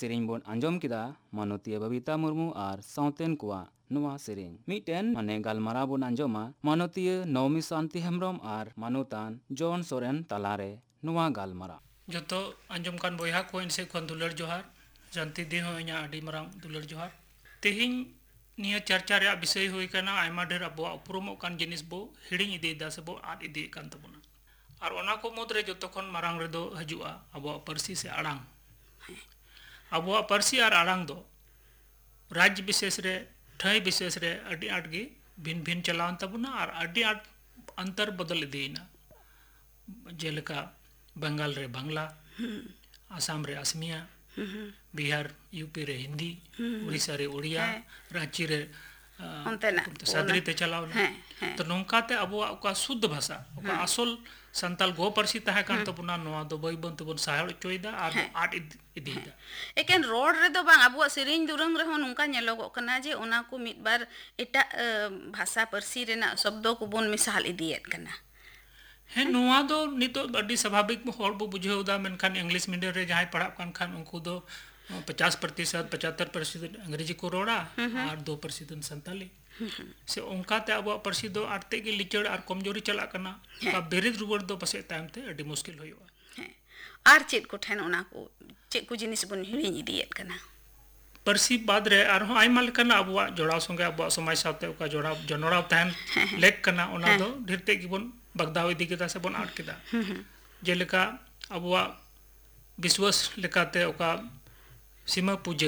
सेरेñ bone आंजम किदा मानवतीय Babita Murmu और साउतेन कुआ नुआ सेरेñ मिटेन माने गालमारा बोन आंजमा मानवतीय नवमी शांति हेम्ब्रम और मानवतान जॉन सोरेन तलारे नुआ गालमारा जोतो आंजम कान बोया को इनसे खन दुलर जोहार जानती दे हो इना आडी मरांग दुलर जोहार तेहिं निया चर्चा रे विषय हुई कना आयमा ढेर अबो उपरुमो कान जिनिस बो हिडिंग इदी दा से बो आद इदी कान तबुना और ओना को मुद्रे जोतो खन मारांग रे दो हजुआ अबो परसी से आड़ांग अबो परसी और आड़ांग दो राज्य विशेष रे ठई विशेष रे अडी आड गे भिन भिन चलावन तबुना और अडी आड अंतर बदल इदीना जेलका बंगाल रे बांग्ला आसाम रे असमिया बिहार यूपी रे हिंदी उड़ीसा रे उड़िया रांची रे सादरी ते चलाव तो नोंकाते अब ओका शुद्ध भाषा ओका असल संताल गो परसी तहा कान तबुना नोआ दो बई बन तबुन साहड़ चोइदा और आट इदीदा एकेन रोड रे दो बांग अब सेरेñ दुरंग रे हो नोंका नेलोगो कना जे ओना को मिट बार एटा भाषा परसी रेना शब्दों को बोन मिसाल इदियत कना है नोआ दो नितो अडी स्वाभाविक होड़ बो बुझेउदा मेनखान इंग्लिश मीडियम रे जहां पढ़ाब कान खान उनको दो 50% 75% अंग्रेजी को रोड़ा और 2% संताली से उनका ते अब परसी दो आरते के लिचड़ और कमजोरी चला करना का बेरिद रुवर दो पसे टाइम ते अडी मुश्किल होइबा आर चेत को ठन ओना को चेत को जिनिस बन हिरिñ इदियत कना परसी बाद रे और हो आइमा लेकना अब जोड़ाव संगे अब समाज साथे ओका जोड़ाव जनोड़ाव तहन लेक कना ओना दो ढेरते की बन बगदाव इदी केदा से बन आट केदा जेलेका अब विश्वास लेकाते ओका सीमा पूजा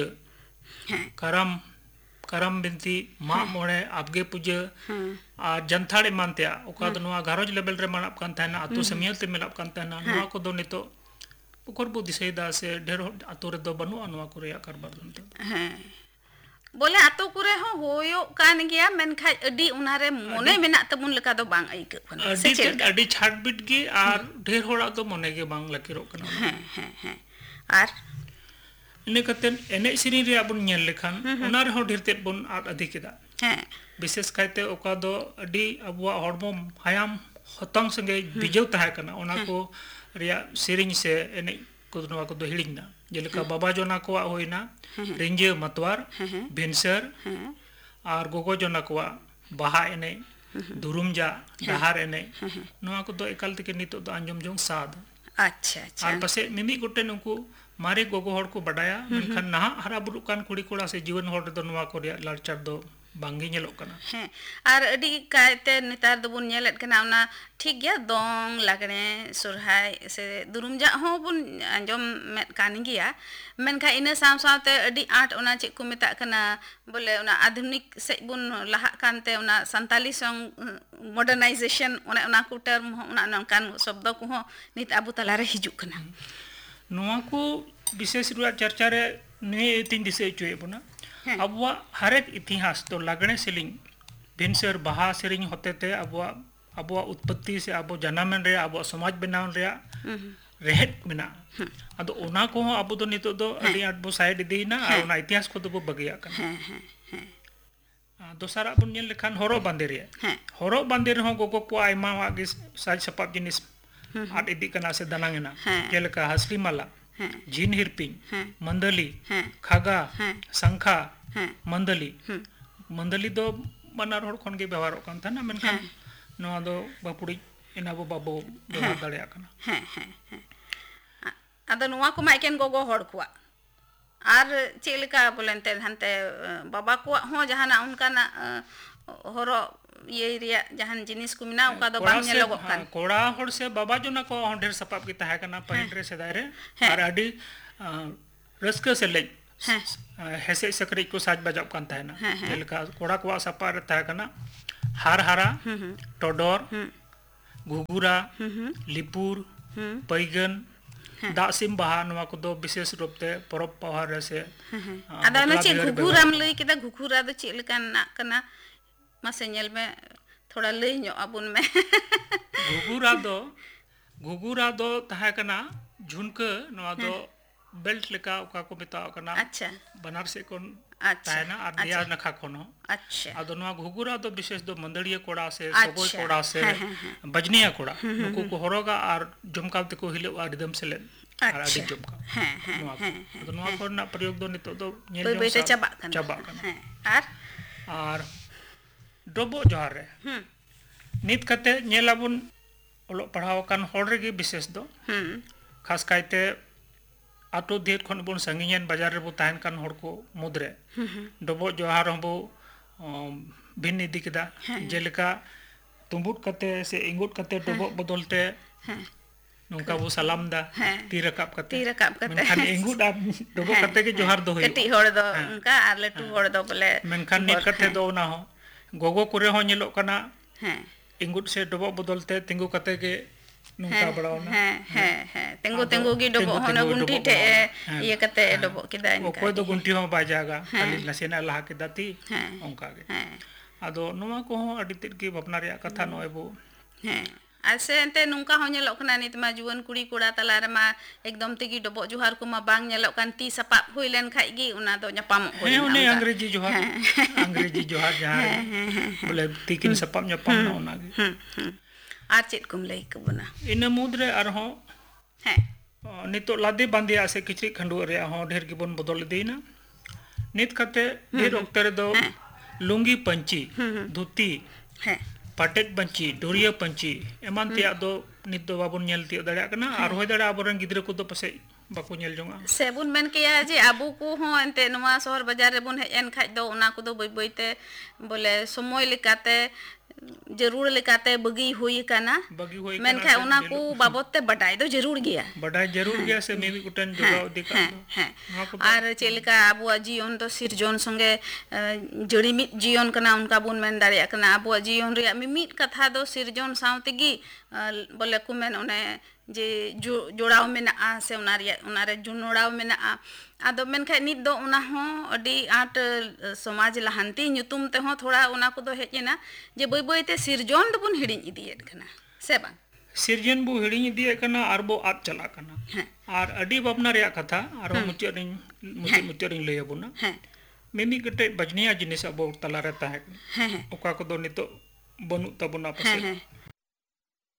करम बिनती मा मोड़े आपगे पूजा और जनथाड़ मानते ओका दो नोआ घारोज लेवल रे मानब कान थाना आतु समियत ते मिलाब कान थाना नोआ को दो नितो ओकर बो दिसैदा से ढेर आतु रे दो बनु नोआ को रेया करबार दंते बोले आतो कुरे हो होयो कान गया मेनखा अडी उनारे मोने मेना तबुन लेका दो बांग आइक कना अडी छाटबिट गे और ढेर होड़ा दो मोने के बांग लकीरो कना और इने कतेन एने सिरी रे अबुन नेल लेखान उनारे हो ढेरते बन आद अधि केदा विशेष कायते ओका दो अडी अबुआ हड़मो हायाम हतंग संगे बिजौ तहा कना ओना को रिया सिरिंग से एने को नवा को दो हिडिंग ना जेलेका बाबा जोना को होइना रिंजे मतवार भिनसर और गोगो जोना को बाहा एने दुरुमजा डहार एने नवा को दो एकाल तके नितो दो अंजम जोंग साद अच्छा अच्छा और पसे मिमी गोटे नुकु मारे गोगो हड़ को बडाया मेनखान नहा हरा बुरु कान कुड़ी कोड़ा से जीवन हड़ दो नवा को रिया लारचार दो बांगी नेलो कना और अडी कायते नेतार दो बुन नेलत कना ओना ठीक गया दोंग लागने सुरहाय से दुरुमजा हो बुन अंजम मेट कान गया मेनखा इने साम सामते अडी आट ओना चे को मेता कना बोले ओना आधुनिक से बुन लहा कानते ओना संताली संग मॉडर्नाइजेशन ओना को टर्म ओना नकान शब्द को हो नित अबु तला रे हिजु कना नोआ को विशेष रुआ चर्चा रे ने तीन दिसे चोए बुना अब हरेक इतिहास तो लगने सेलिंग भिनसर बहा सेरिंग होते थे अब उत्पत्ति से अब जन्मन रे अब समाज बनावन रे रेहट मिना अदो ओना को अब दो नितो दो अडी आट बो साइड दीना और ओना इतिहास को तो बो बगिया कना दोसरा बुन नेल लेखान हरो बांदे रे हो गोगो को आइमा वागे साज सपाब जिनिस आट इदी कना से दनांगना जेलका हसली माला जीन हिरपिंग मंदली खागा संखा मंदली दो बनार हड़ खन के व्यवहार कान था ना मेनखान नोआ दो बापुड़ी इना बो बाबो व्यवहार दाड़िया कना आदो नोआ को माइकेन गोगो हड़ कुआ आर चेलका बोलेनते हनते बाबा को हो जहाना उनका ना हरो ये रिया जहान जिनिस को मिना ओका दो बांग नेलोगो कान कोड़ा हड़ से बाबा जोना को ढेर सपाप की तहा कना पहिन रे सेदाय रे और अडी रस्क से ले हेसे सकरी को साज बजाब कान तहा ना जेलका कोड़ा को सपा रे तहा कना हार हारा टोडोर गुगुरा लिपुर पैगन दासिम बहा नवा को दो विशेष रूप ते परब पहाड़ से आदा न चे घुघुराम लई केदा घुघुरा दो चे लेका ना कना मासे नेल में थोड़ा ले नो अबुन में घुघुरा दो तहा कना झुनक नवा दो बेल्ट लेका ओका को मेता कना अच्छा बनारसी कोन अच्छा तायना और दिया नखा कोनो अच्छा आदो नवा घुघुरा दो विशेष दो मंदड़िया कोड़ा से सोगोय कोड़ा से बजनिया कोड़ा नुकु को हरोगा और झुमका ते को हिले आ रिदम से ले ᱟᱨ ᱟᱹᱰᱤ ᱡᱚᱢᱠᱟᱣ ᱟᱫᱚ ᱱᱚᱣᱟ ᱠᱚᱨᱮᱱᱟᱜ ᱯᱨᱚᱭᱳᱜ ᱫᱚ ᱱᱤᱛᱚᱜ ᱫᱚ ᱧᱮᱞ ᱡᱚᱝ ᱪᱟᱵᱟᱜ ᱠᱟᱱᱟ ᱟᱨ ᱰᱚᱵᱚᱜ ᱡᱚᱦᱟᱨ ᱨᱮ ᱱᱤᱛ ᱠᱟᱛᱮ ᱧᱮᱞᱟᱵᱚᱱ ᱚᱞᱚᱜ ᱯᱟᱲᱦᱟᱣ ᱟᱠᱟᱱ ᱦᱚᱲ ᱨᱮᱜᱮ ᱵᱤᱥᱮᱥ ᱫᱚ ᱠᱷᱟᱥ ᱠᱟᱭᱛᱮ ᱟᱛᱳ ᱫᱤᱦᱟᱹᱛ ᱠᱷᱚᱱ ᱵᱚᱱ ᱥᱟᱺᱜᱤᱧᱮᱱ ᱵᱟᱡᱟᱨ ᱨᱮᱵᱚ ᱛᱟᱦᱮᱱ ᱠᱟᱱ ᱦᱚᱲ ᱠᱚ ᱢᱩᱫᱽᱨᱮ ᱰᱚᱵᱚᱜ ᱡᱚᱦᱟᱨ ᱦᱚᱸᱵᱚ ᱵᱷᱤᱱ ᱤᱫᱤ ᱠᱮᱫᱟ ᱡᱮᱞᱮᱠᱟ ᱛᱩᱸᱵᱩᱫ ᱠᱟᱛᱮ ᱥᱮ ᱤᱸᱜᱩᱫ ᱠᱟᱛᱮ ᱰᱚᱵᱚᱜ ᱵᱚᱫᱚᱞ te nungka bu salam da tirakap kate menkan ingut ab dobo kate ke johar do hoy keti hor do unka ar letu hor do bole menkan nit kate do na ho gogo kore ho nyelok kana ingut se dobo bodol te tingu kate ke nungka badaona tengu gi dobo hono gunti te ye kate dobo kida inka ko do gunti ho ba jaga kali nasena lah kida ti onka ge ado noma ko ho adi tit ki bapna ria katha no ebu ase ente nungka ho nyelok kana nit ma juan kuri kura tala re ma ekdom tegi dobok johar ko ma bang nyelok kan ti sapap hui len khai gi una do nyapamok ko ne angreji johar jahar bole tikin sapap nyapam na ona gi ar chet kum lei ko buna ina mudre ar ho nito lade bandia se kichri khandu re ho dher gi bon bodol deina nit kate dher okte re do lungi panchi dhuti patet panchi doria panchi eman tia do nit do babun nyel ti dara kana ar hoy dara aboren gidre ko do pase bako nyel jonga sebun men kiya je abu ko ho ente noma shahar bazar re bun hejen khaj do ona ko do boy boy te bole somoy likate जरूर लेकाते बगी हुई kana men kha una ko babot te badai do jarur gaya se me kutan jogao dika ar chelika abu jion to sirjon songe jodi mit jion kana unka bun men daria kana abu jion ria mimit katha do sirjon saute gi bole ku men one je jodao mena a se unare junodao mena a ado men kha nit do una ho adi at samaj lahanti nyutum te ho thoda una ko do hejena je boy boy te sirjon do bun hidin idiyet kana se bang sirjon bu hidin idiyet kana ar bo at chala kana ar adi babna ria katha ar mucharin lay abuna memi kete bajniya jinis abo tala re tahe oka ko do nito banu tabuna pase